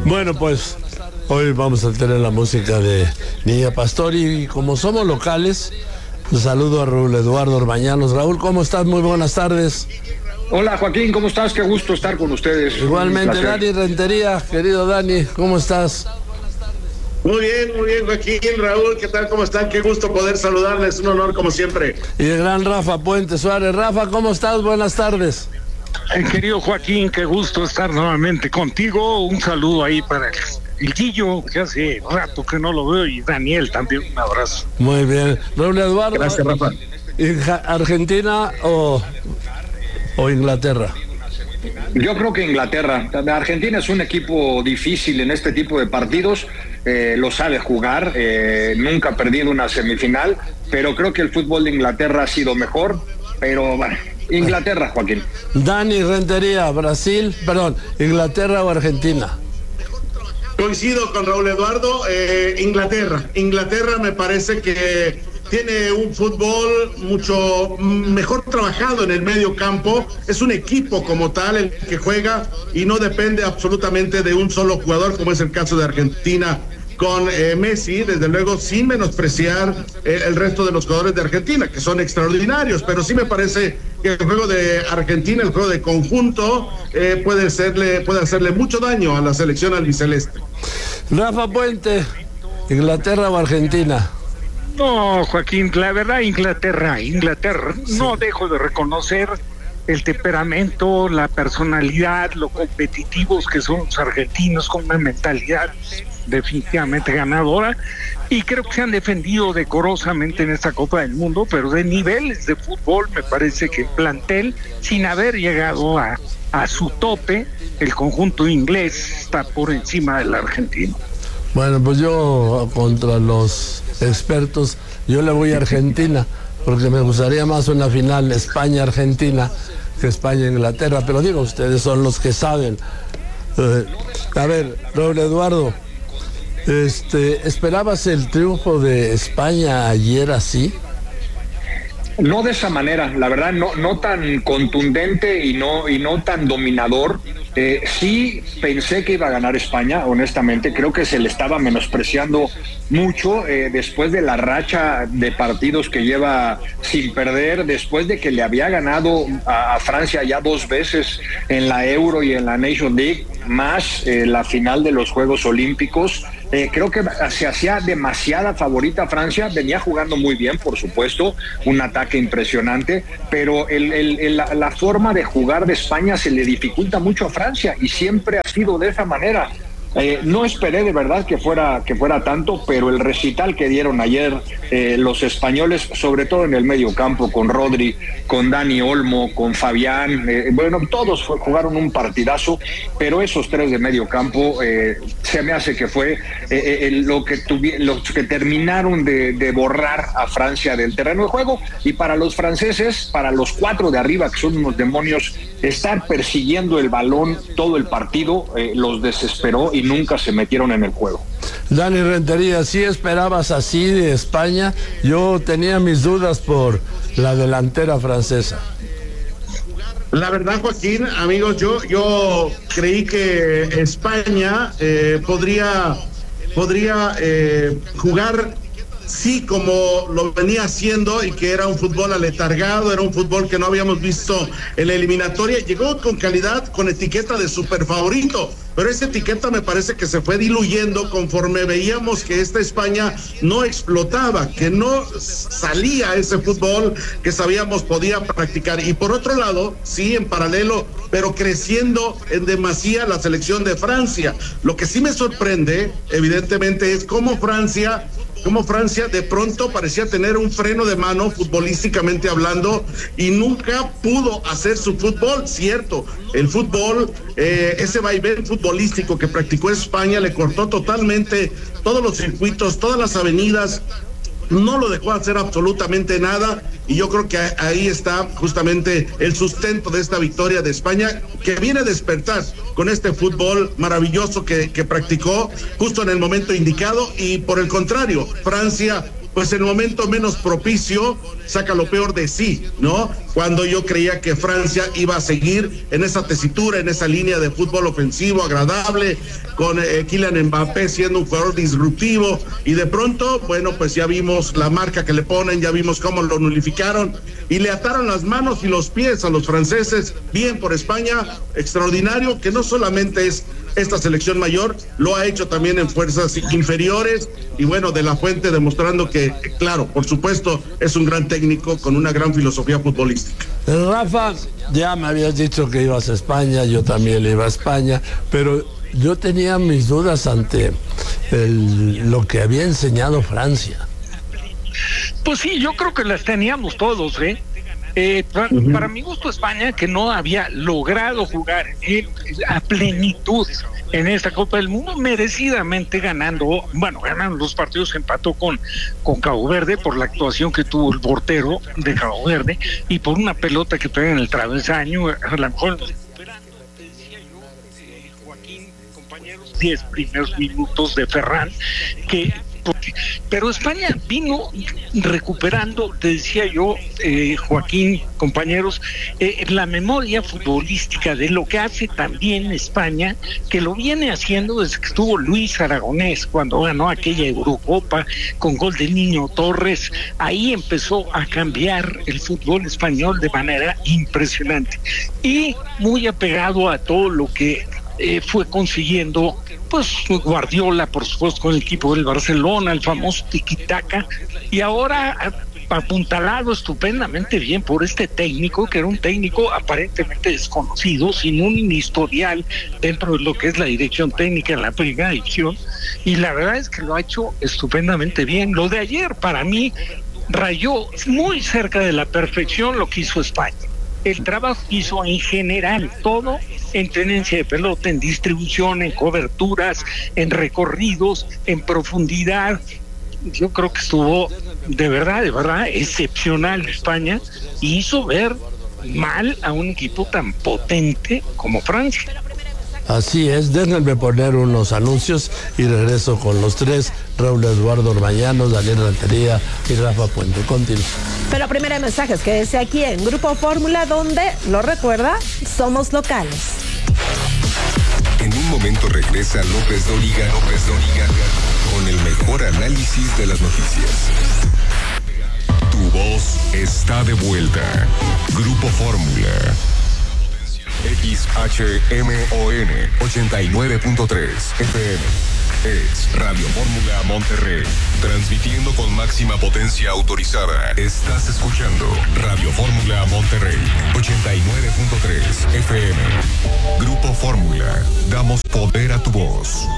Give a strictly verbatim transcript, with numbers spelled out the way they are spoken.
Bueno, pues hoy vamos a tener la música de Niña Pastor y como somos locales, un saludo a Raúl Eduardo Orbañanos. Raúl, ¿cómo estás? Muy buenas tardes. Hola Joaquín, ¿cómo estás? Qué gusto estar con ustedes. Igualmente, Dani Rentería, querido Dani, ¿cómo estás? Muy bien, muy bien, Joaquín, Raúl, ¿qué tal? ¿Cómo están? Qué gusto poder saludarles, un honor como siempre. Y el gran Rafa Puente Suárez. Rafa, ¿cómo estás? Buenas tardes. Eh, querido Joaquín, qué gusto estar nuevamente contigo. Un saludo ahí para el, el Guillo, que hace rato que no lo veo, y Daniel también, un abrazo. Muy bien. Raúl Eduardo. Gracias, Rafa. ¿Argentina o, o Inglaterra? Yo creo que Inglaterra. Argentina es un equipo difícil en este tipo de partidos, eh, lo sabe jugar, eh, nunca ha perdido una semifinal, pero creo que el fútbol de Inglaterra ha sido mejor, pero bueno, Inglaterra, Joaquín. Dani Rentería, Brasil, perdón, Inglaterra o Argentina. Coincido con Raúl Eduardo, eh, Inglaterra. Inglaterra me parece que tiene un fútbol mucho mejor trabajado en el medio campo, es un equipo como tal el que juega y no depende absolutamente de un solo jugador, como es el caso de Argentina con eh, Messi, desde luego sin menospreciar eh, el resto de los jugadores de Argentina, que son extraordinarios, pero sí me parece que el juego de Argentina, el juego de conjunto, eh, puede, serle, puede hacerle mucho daño a la selección albiceleste. Rafa Puente, ¿Inglaterra o Argentina? No, Joaquín, la verdad, Inglaterra, Inglaterra. Sí. No dejo de reconocer el temperamento, la personalidad, lo competitivos que son los argentinos, con una mentalidad definitivamente ganadora, y creo que se han defendido decorosamente en esta Copa del Mundo, pero de niveles de fútbol me parece que el plantel, sin haber llegado a, a su tope, el conjunto inglés está por encima del argentino. Bueno, pues yo contra los expertos, yo le voy a Argentina, porque me gustaría más una final España-Argentina que España-Inglaterra, pero digo, ustedes son los que saben. Eh, a ver, Raúl Eduardo, este, ¿esperabas el triunfo de España ayer así? No de esa manera, la verdad, no, no tan contundente y no, y no tan dominador. Eh, sí pensé que iba a ganar España, honestamente, creo que se le estaba menospreciando mucho eh, después de la racha de partidos que lleva sin perder, después de que le había ganado a, a Francia ya dos veces en la Euro y en la Nation League, más eh, la final de los Juegos Olímpicos. Eh, creo que se hacía demasiada favorita Francia, venía jugando muy bien, por supuesto, un ataque impresionante, pero el, el, el, la, la forma de jugar de España se le dificulta mucho a Francia y siempre ha sido de esa manera. Eh, no esperé de verdad que fuera que fuera tanto, pero el recital que dieron ayer eh, los españoles, sobre todo en el medio campo, con Rodri, con Dani Olmo, con Fabián, eh, bueno, todos fue, jugaron un partidazo, pero esos tres de medio campo eh, se me hace que fue eh, eh, lo que tuvi- los que terminaron de, de borrar a Francia del terreno de juego. Y para los franceses, para los cuatro de arriba, que son unos demonios, estar persiguiendo el balón todo el partido eh, los desesperó y nunca se metieron en el juego. Dani Rentería, ¿sí esperabas así de España? Yo tenía mis dudas por la delantera francesa. La verdad, Joaquín, amigos, yo, yo creí que España eh, podría, podría eh, jugar sí como lo venía haciendo, y que era un fútbol aletargado, era un fútbol que no habíamos visto en la eliminatoria. Llegó con calidad, con etiqueta de super favorito, pero esa etiqueta me parece que se fue diluyendo conforme veíamos que esta España no explotaba, que no salía ese fútbol que sabíamos podía practicar. Y por otro lado, sí, en paralelo, pero creciendo en demasía la selección de Francia. Lo que sí me sorprende, evidentemente, es cómo Francia Como Francia de pronto parecía tener un freno de mano futbolísticamente hablando y nunca pudo hacer su fútbol. Cierto, el fútbol, eh, ese vaivén futbolístico que practicó España le cortó totalmente todos los circuitos, todas las avenidas, no lo dejó hacer absolutamente nada, y yo creo que ahí está justamente el sustento de esta victoria de España, que viene a despertar con este fútbol maravilloso que, que practicó justo en el momento indicado. Y por el contrario, Francia, pues en el momento menos propicio, saca lo peor de sí, ¿no? cuando yo creía que Francia iba a seguir en esa tesitura, en esa línea de fútbol ofensivo agradable, con eh, Kylian Mbappé siendo un jugador disruptivo, y de pronto, bueno, pues ya vimos la marca que le ponen, ya vimos cómo lo nulificaron y le ataron las manos y los pies a los franceses. Bien por España, extraordinario, que no solamente es esta selección mayor, lo ha hecho también en fuerzas inferiores, y bueno, De La Fuente demostrando que, claro, por supuesto, es un gran técnico con una gran filosofía futbolística. Rafa, ya me habías dicho que ibas a España, yo también iba a España, pero yo tenía mis dudas ante el, lo que había enseñado Francia. Pues sí, yo creo que las teníamos todos, ¿eh? Eh, para, uh-huh. para mi gusto, España, que no había logrado jugar eh, a plenitud en esta Copa del Mundo, merecidamente ganando, bueno, ganando los partidos, empató con, con Cabo Verde por la actuación que tuvo el portero de Cabo Verde y por una pelota que pega en el travesaño, a lo mejor recuperando, te decía yo, eh, Joaquín, compañeros, diez primeros minutos de Ferran, que Porque, pero España vino recuperando, te decía yo, eh, Joaquín, compañeros, eh, la memoria futbolística de lo que hace también España, que lo viene haciendo desde que estuvo Luis Aragonés, cuando ganó aquella Eurocopa con gol del Niño Torres. Ahí empezó a cambiar el fútbol español de manera impresionante y muy apegado a todo lo que Eh, fue consiguiendo, pues Guardiola, por supuesto, con el equipo del Barcelona, el famoso tiki-taka, y ahora apuntalado estupendamente bien por este técnico, que era un técnico aparentemente desconocido, sin un historial dentro de lo que es la dirección técnica en la primera división, y la verdad es que lo ha hecho estupendamente bien. Lo de ayer, para mí, rayó muy cerca de la perfección lo que hizo España. El trabajo que hizo en general, todo en tenencia de pelota, en distribución, en coberturas, en recorridos, en profundidad. Yo creo que estuvo de verdad, de verdad excepcional España, y hizo ver mal a un equipo tan potente como Francia. Así es, déjenme poner unos anuncios y regreso con los tres, Raúl Eduardo Orbañanos, Daniel Rentería y Rafa Puente. Continúa. Pero primero hay mensajes, quédese aquí en Grupo Fórmula, donde, lo recuerda, somos locales. En un momento regresa López Dóriga, López Dóriga, con el mejor análisis de las noticias. Tu voz está de vuelta. Grupo Fórmula. X H M O N ochenta y nueve punto tres F M. Es Radio Fórmula Monterrey, transmitiendo con máxima potencia autorizada. Estás escuchando Radio Fórmula Monterrey, ochenta y nueve punto tres F M. Grupo Fórmula, damos poder a tu voz.